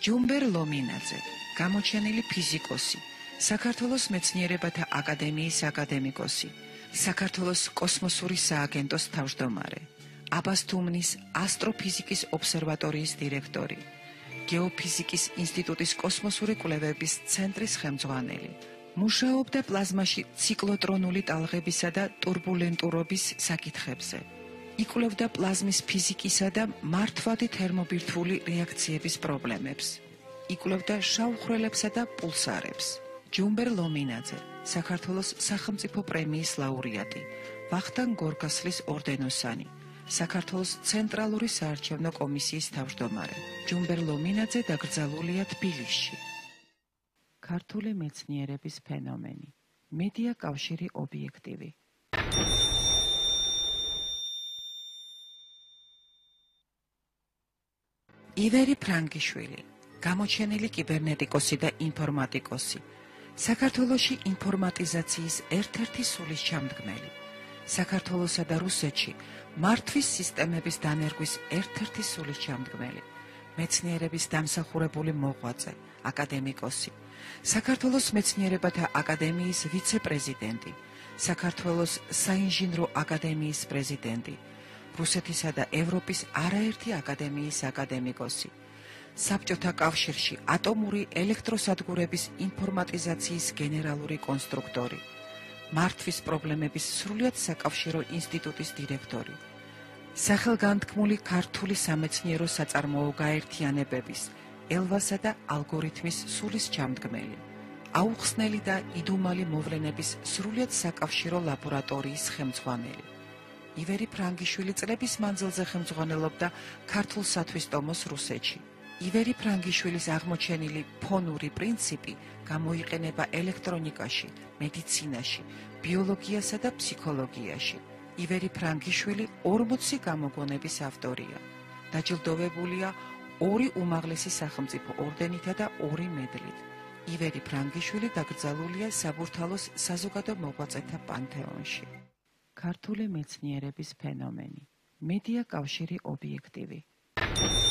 ჯუმბერ ლომინაძე, გამოჩენილი ფიზიკოსი, საქართველოს მეცნიერებათა აკადემიის აკადემიკოსი, საქართველოს კოსმოსური სააგენტოს თავმჯდომარე, აბასთუმნის ასტროფიზიკის ობსერვატორიის დირექტორი, გეოფიზიკის ინსტიტუტის კოსმოსური კვლევების ცენტრის ხელმძღვანელი. მუშაობდა პლაზმაში ციკლოტრონული ტალღებისა და ტურბულენტურობის საკითხებზე. იკვლევდა პლაზმის ფიზიკისა და მართვადი თერმობირთვული რეაქციების პრობლემებს. იკვლევდა შავხრელებსა და პულსარებს. ჯუმბერ ლომინაძე, საქართველოს სახელმწიფო პრემიის ლაურეატი, ვახტანგ გორგასლის ორდენოსანი, საქართველოს ცენტრალური საარჩევნო კომისიის თავმჯდომარე. ჯუმბერ ლომინაძე დაკრძალულია თბილისში. ქართული მეცნიერების ფენომენი. მედია კავშირი ობიექტივი. ივერი ფრანგიშვილი, გამოჩენილი კიბერნეტიკოსი და ინფორმატიკოსი, საქართველოში ინფორმატიზაციის ერთ-ერთი სულისჩამდგმელი, საქართველოსა და რუსეთში მართვის სისტემების დანერგვის ერთ-ერთი სულისჩამდგმელი, მეცნიერების დამსახურებული მოღვაწე, აკადემიკოსი, საქართველოს მეცნიერებათა აკადემიის ვიცე-პრეზიდენტი, საქართველოს საინჟინრო აკადემიის პრეზიდენტი, რუსეთისა და ევროპის არაერთი აკადემიის აკადემიკოსი, საბჭოთა კავშირში ატომური ელექტროსადგურების ინფორმატიზაციის გენერალური კონსტრუქტორი, მართვის პრობლემების სრულიად საკავშირო ინსტიტუტის დირექტორი, სახელგანთქმული ქართული სამეცნიერო საწარმოო გაერთიანებების, ელვასა და ალგორითმის სულისჩამდგმელი, აუხსნელი და იდუმალი მოვლენების სრულიად საკავშირო ლაბორატორიის ხელმძღვანელი. ივერი ფრანგიშვილი წლების მანძილზე ხელმძღვანელობდა ქართულ სათვისტომოს რუსეთში. ივერი ფრანგიშვილის აღმოჩენილი ფონური პრინციპი გამოიყენება ელექტრონიკაში, მედიცინაში, ბიოლოგიასა და ფსიქოლოგიაში. ივერი ფრანგიშვილი 40 გამოგონების ავტორია. დაჯილდოვებულია 2 უმაღლესი სახელმწიფო ორდენითა და 2 მედლით. ივერი ფრანგიშვილი დაკრძალულია საბურთალოს საზოგადო მოღვაწეთა პანთეონში. ქართული მეცნიერების ფენომენი. მედია კავშირი ობიექტივი.